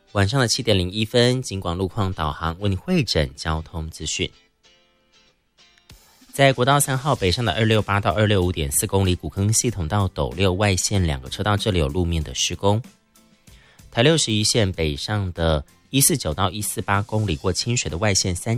晚上的7点01分，警广路况导航为你汇整交通资讯。在国道3号北上的268到265.4公里古坑系统到斗六外线2个车道，这里有路面的施工。台61线北上的149到148公里过清水的外线3